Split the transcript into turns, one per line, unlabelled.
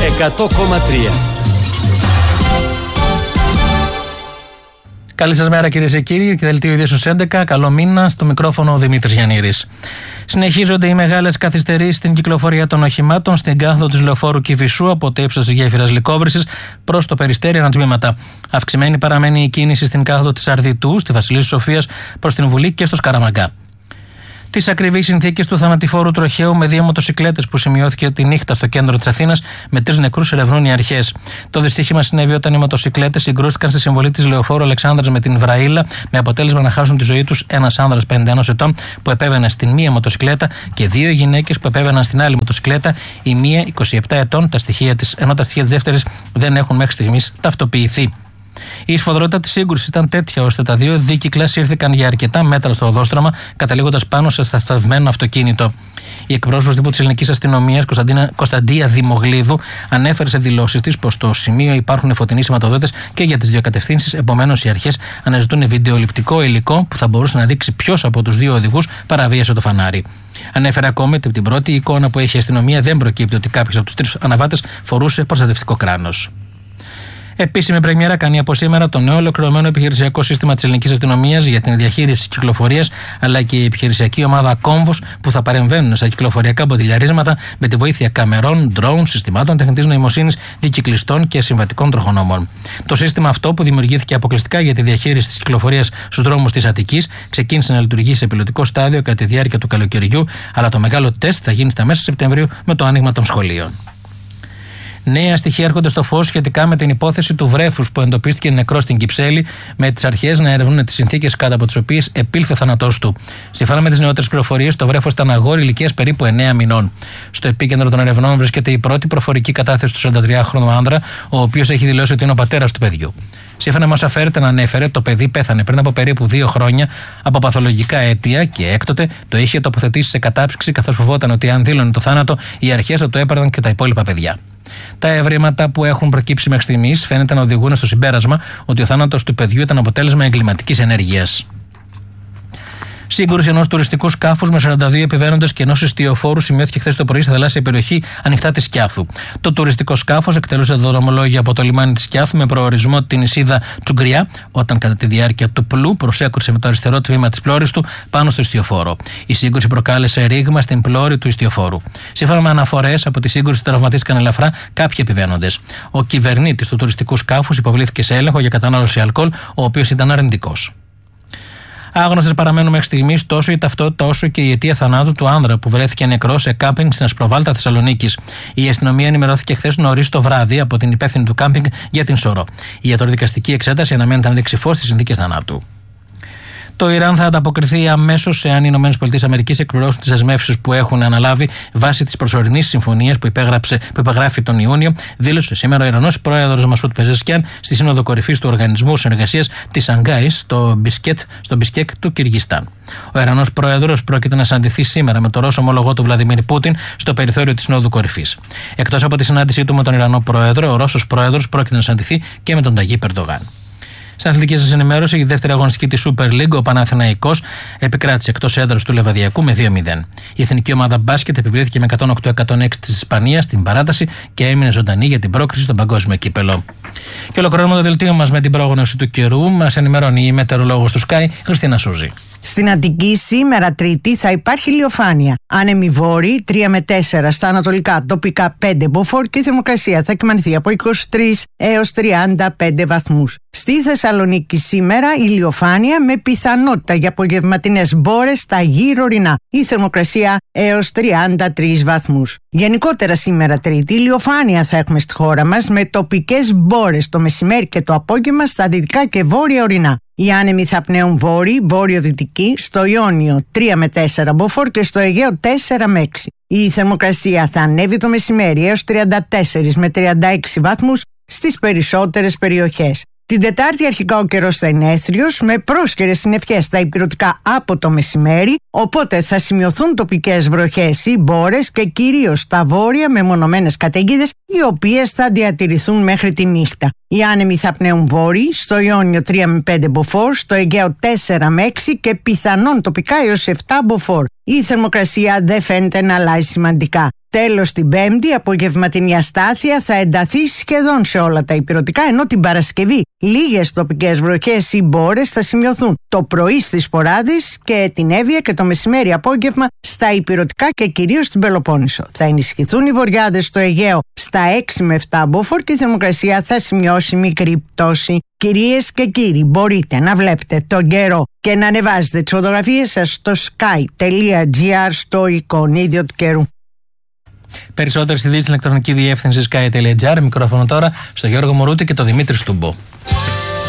100,3.
Καλή σας μέρα κυρίες και κύριοι, και δελτίο ειδήσεων 11. Καλό μήνα, στο μικρόφωνο ο Δημήτρης Γιαννήρης. Συνεχίζονται οι μεγάλες καθυστερήσεις στην κυκλοφορία των οχημάτων στην κάθοδο της λεωφόρου Κηφισού από το ύψος της γέφυρας Λυκόβρησης προς το Περιστέρι ανατμήματα. Αυξημένη παραμένει η κίνηση στην κάθοδο της Αρδιτού, στη Βασιλίσσης Σοφίας προς την Βουλή και στο Σκαραμαγκά. Τις ακριβείς συνθήκες του θανατηφόρου τροχαίου με 2 μοτοσικλέτες που σημειώθηκε τη νύχτα στο κέντρο της Αθήνας με 3 νεκρούς ερευνούν οι αρχές. Το δυστύχημα συνέβη όταν οι μοτοσικλέτες συγκρούστηκαν στη συμβολή της λεωφόρου Αλεξάνδρας με την Βραΐλα, με αποτέλεσμα να χάσουν τη ζωή τους ένας άνδρας 51 ετών που επέβαινε στην μία μοτοσικλέτα και 2 γυναίκες που επέβαιναν στην άλλη μοτοσικλέτα, η μία 27 ετών, ενώ τα στοιχεία της δεύτερης δεν έχουν μέχρι στιγμής ταυτοποιηθεί. Η σφοδρότητα της σύγκρουσης ήταν τέτοια ώστε τα 2 δίκυκλα σύρθηκαν για αρκετά μέτρα στο οδόστρωμα, καταλήγοντας πάνω σε σταθευμένο αυτοκίνητο. Η εκπρόσωπος τύπου της ελληνικής αστυνομίας, Κωνσταντία Δημογλίδου, ανέφερε σε δηλώσεις της πως στο σημείο υπάρχουν φωτεινοί σηματοδότες και για τις 2 κατευθύνσεις. Επομένως, οι αρχές αναζητούν βιντεοληπτικό υλικό που θα μπορούσε να δείξει ποιος από τους 2 οδηγούς παραβίασε το φανάρι. Ανέφερε ακόμη ότι από την πρώτη εικόνα που έχει η αστυνομία δεν προκύπτει ότι κάποιος από τους 3 αναβάτες φορούσε προστατευτικό κράνος. Επίσημη πρεμιέρα κάνει από σήμερα το νέο ολοκληρωμένο επιχειρησιακό σύστημα της ελληνικής αστυνομίας για την διαχείριση της κυκλοφορίας, αλλά και η επιχειρησιακή ομάδα Κόμβος που θα παρεμβαίνουν στα κυκλοφοριακά μποτιλιαρίσματα με τη βοήθεια καμερών, drone, συστημάτων τεχνητής νοημοσύνης, δικυκλιστών και συμβατικών τροχονόμων. Το σύστημα αυτό, που δημιουργήθηκε αποκλειστικά για τη διαχείριση της κυκλοφορίας στους δρόμους της Αττικής, ξεκίνησε να λειτουργεί σε πιλωτικό στάδιο κατά τη διάρκεια του καλοκαιριού, αλλά το μεγάλο τεστ θα γίνει στα μέσα Σεπτεμβρίου με το άνοιγμα των σχολείων. Νέα στοιχεία έρχονται στο φως σχετικά με την υπόθεση του βρέφους που εντοπίστηκε νεκρό στην Κυψέλη, με τις αρχές να ερευνούν τις συνθήκες κάτω από τις οποίες επήλθε ο θάνατός του. Σύμφωνα με τις νεότερες πληροφορίες, το βρέφος ήταν αγόρι ηλικίας περίπου 9 μηνών. Στο επίκεντρο των ερευνών βρίσκεται η πρώτη προφορική κατάθεση του 43χρονου άνδρα, ο οποίος έχει δηλώσει ότι είναι ο πατέρας του παιδιού. Σύμφωνα με όσα φέρεται να ανέφερε, το παιδί πέθανε πριν από περίπου 2 χρόνια από παθολογικά αίτια και έκτοτε το είχε τοποθετήσει σε κατάψυξη, καθώς φοβόταν ότι αν δήλωνε το θάνατο, οι αρχές θα το έπαιρναν και τα υπόλοιπα παιδιά. Τα ευρήματα που έχουν προκύψει μέχρι στιγμής φαίνεται να οδηγούν στο συμπέρασμα ότι ο θάνατος του παιδιού ήταν αποτέλεσμα εγκληματικής ενέργειας. Σύγκρουση ενός τουριστικού σκάφους με 42 επιβαίνοντες και ενός ιστιοφόρου σημειώθηκε χθες το πρωί στη θαλάσσια περιοχή ανοιχτά της Σκιάθου. Το τουριστικό σκάφος εκτελούσε δρομολόγια από το λιμάνι της Σκιάθου με προορισμό την νησίδα Τσουγκριά, όταν κατά τη διάρκεια του πλού προσέκρουσε με το αριστερό τμήμα της πλώρης του πάνω στο ιστιοφόρο. Η σύγκρουση προκάλεσε ρήγμα στην πλώρη του ιστιοφόρου. Σύμφωνα με αναφορές, από τη σύγκρουση τραυματίστηκαν ελαφρά κάποιοι επιβαίνοντες. Ο κυβερνήτης του τουριστικού σκάφους υποβλήθηκε σε έλεγχο για κατανάλωση αλκοόλ, ο οποίος ήταν αρνητικός. Άγνωστες παραμένουν μέχρι στιγμής τόσο η ταυτότητα όσο και η αιτία θανάτου του άνδρα που βρέθηκε νεκρός σε κάμπινγκ στην Ασπροβάλτα Θεσσαλονίκης. Η αστυνομία ενημερώθηκε χθες νωρίς το βράδυ από την υπεύθυνη του κάμπινγκ για την σωρό. Η ιατροδικαστική εξέταση αναμένεται να δείξει φως στις συνθήκες θανάτου. Το Ιράν θα ανταποκριθεί αμέσως εάν οι ΗΠΑ εκπληρώσουν τις δεσμεύσεις που έχουν αναλάβει βάσει της προσωρινής συμφωνίας που υπεγράφει τον Ιούνιο, δήλωσε σήμερα ο Ιρανός πρόεδρος Μασούτ Πεζεσκιάν στη Σύνοδο Κορυφής του Οργανισμού Συνεργασίας της Σανγκάης στο Μπισκέκ του Κυργιστάν. Ο Ιρανός πρόεδρος πρόκειται να συναντηθεί σήμερα με τον Ρώσο ομολογό του Βλαντιμίρ Πούτιν στο περιθώριο της Συνόδου Κορυφής. Εκτός από τη συνάντησή του με τον Ιρανό πρόεδρο, ο Ρώσος πρόεδρος πρόκειται να συναντηθεί και με τον Ταγίπ Ερντογάν. Στην αθλητική σας ενημέρωση, η δεύτερη αγωνιστική της Super League, ο Παναθηναϊκός επικράτησε εκτός έδρας του Λεβαδιακού με 2-0. Η εθνική ομάδα μπάσκετ επιβλήθηκε με 108-106 της Ισπανίας στην παράταση και έμεινε ζωντανή για την πρόκριση στον παγκόσμιο κύπελο. Και ολοκληρώνουμε το δελτίο μας με την πρόγνωση του καιρού. Μας ενημερώνει η μετεωρολόγος του Sky, Χριστίνα Σούζη.
Στην Αττική σήμερα Τρίτη θα υπάρχει ηλιοφάνεια. Άνεμοι βόρειοι 3 με 4 στα ανατολικά, τοπικά 5 μποφόρ και η θερμοκρασία θα κυμανθεί από 23 έως 35 βαθμούς. Στη Θεσσαλονίκη σήμερα ηλιοφάνεια με πιθανότητα για απογευματινές μπόρες στα γύρω ορεινά. Η θερμοκρασία έως 33 βαθμούς. Γενικότερα σήμερα Τρίτη ηλιοφάνεια θα έχουμε στη χώρα μας με τοπικές μπόρες το μεσημέρι και το απόγευμα στα δυτικά και βόρεια ορεινά. Οι άνεμοι θα πνέουν βόρειοι, βόρειο-δυτικοί, στο Ιόνιο 3 με 4 μποφόρ και στο Αιγαίο 4 με 6. Η θερμοκρασία θα ανέβει το μεσημέρι έως 34 με 36 βαθμούς στις περισσότερες περιοχές. Την Τετάρτη αρχικά ο καιρός θα είναι έθριος με πρόσχερες συννεφιές στα ηπειρωτικά από το μεσημέρι, οπότε θα σημειωθούν τοπικές βροχές ή μπόρες και κυρίως στα βόρεια με μονομένες καταιγίδες, οι οποίες θα διατηρηθούν μέχρι τη νύχτα. Οι άνεμοι θα πνέουν βόρειοι, στο Ιόνιο 3 με 5 μποφόρ, στο Αιγαίο 4 με 6 και πιθανόν τοπικά έως 7 μποφόρ. Η θερμοκρασία δεν φαίνεται να αλλάζει σημαντικά. Τέλος την Πέμπτη, απογευματινή αστάθεια θα ενταθεί σχεδόν σε όλα τα ηπειρωτικά, ενώ την Παρασκευή λίγες τοπικές βροχές ή μπόρες θα σημειωθούν το πρωί στις Ποράδες και την Εύβοια και το μεσημέρι απόγευμα στα ηπειρωτικά και κυρίως στην Πελοπόννησο. Θα ενισχυθούν οι βοριάδες στο Αιγαίο στα 6 με 7 μποφόρ και η θερμοκρασία θα σημειώσει μικρή πτώση. Κυρίες και κύριοι, μπορείτε να βλέπετε τον καιρό και να ανεβάζετε τις φωτογραφίες σας στο sky.gr, στο εικονίδιο του καιρού.
Περισσότερες ειδήσεις στην ηλεκτρονική διεύθυνση sky.gr. Μικρόφωνο τώρα στο Γιώργο Μωρούτη και το Δημήτρη Στούμπο.